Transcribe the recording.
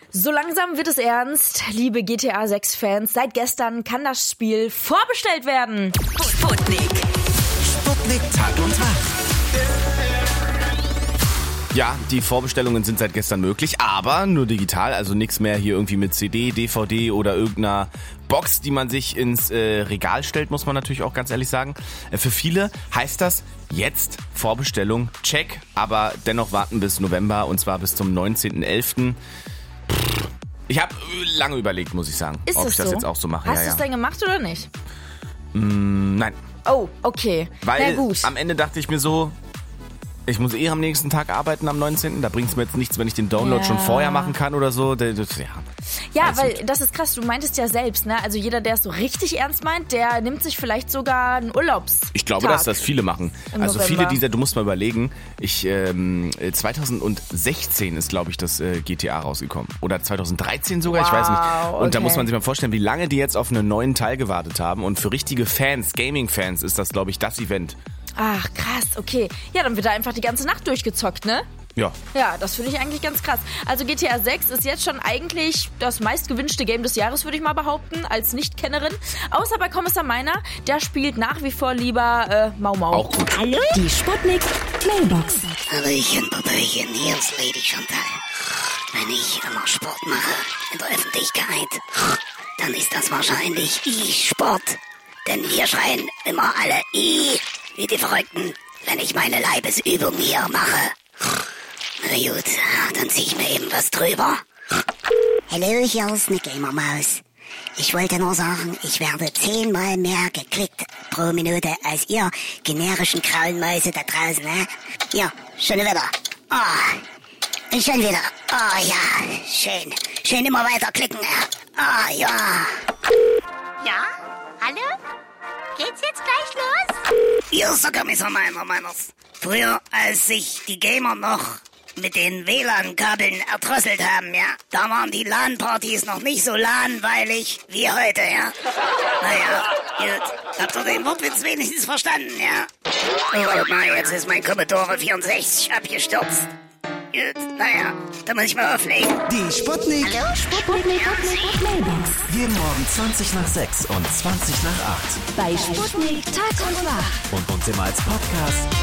So langsam wird es ernst, liebe GTA 6-Fans. Seit gestern kann das Spiel vorbestellt werden. Sputnik Tag und Tag. Ja, die Vorbestellungen sind seit gestern möglich, aber nur digital, also nichts mehr hier irgendwie mit CD, DVD oder irgendeiner Box, die man sich ins Regal stellt, muss man natürlich auch ganz ehrlich sagen. Für viele heißt das jetzt Vorbestellung, check, aber dennoch warten bis November und zwar bis zum 19.11. Ich habe lange überlegt, muss ich sagen, ob ich das jetzt auch so mache. Hast du es denn gemacht oder nicht? Nein. Oh, okay. Weil na gut. Am Ende dachte ich mir so, ich muss am nächsten Tag arbeiten am 19. Da bringt es mir jetzt nichts, wenn ich den Download schon vorher machen kann oder so. Ja, weil das ist krass. Du meintest ja selbst, ne? Also jeder, der es so richtig ernst meint, der nimmt sich vielleicht sogar einen Urlaubstag. Ich glaube, dass das viele machen. Also viele dieser, du musst mal überlegen, 2016 ist, glaube ich, das GTA rausgekommen. Oder 2013 sogar, ich weiß nicht. Und da muss man sich mal vorstellen, wie lange die jetzt auf einen neuen Teil gewartet haben. Und für richtige Fans, Gaming-Fans, ist das, glaube ich, das Event. Ach, krass, okay. Ja, dann wird da einfach die ganze Nacht durchgezockt, ne? Ja. Ja, das finde ich eigentlich ganz krass. Also GTA 6 ist jetzt schon eigentlich das meistgewünschte Game des Jahres, würde ich mal behaupten, als Nicht-Kennerin. Außer bei Kommissar Meiner, der spielt nach wie vor lieber Mau Mau. Auch gut. Hallo? Die Sputnik Mailbox. Hallöchen, Popöchen, hier ist Lady Chantal. Wenn ich immer Sport mache in der Öffentlichkeit, dann ist das wahrscheinlich E-Sport. Denn hier schreien immer alle I wie die Verrückten, wenn ich meine Leibesübung hier mache. Na gut, dann zieh ich mir eben was drüber. Hallo, hier ist eine Gamermaus. Ich wollte nur sagen, ich werde 10-mal mehr geklickt pro Minute als ihr generischen grauen Mäuse da draußen, ne? Ja, schon wieder. Und schon wieder. Ja, schön. Schön immer weiter klicken. Ja. Ja? Hallo? Geht's jetzt gleich los? Hier ist der Kommissar Meiners. Früher, als sich die Gamer noch mit den WLAN-Kabeln erdrosselt haben, ja, da waren die LAN-Partys noch nicht so LAN-weilig wie heute, ja. Naja, gut. Habt ihr den Wortwitz wenigstens verstanden, ja? Oh, jetzt ist mein Commodore 64 abgestürzt. Gut, naja, da muss ich mal auflegen. Die Sputnik. Hallo, Sputnik Mailbox. Jeden Morgen 20 nach 6 und 20 nach 8. Bei Sputnik Tag und Tag. Und uns immer als Podcast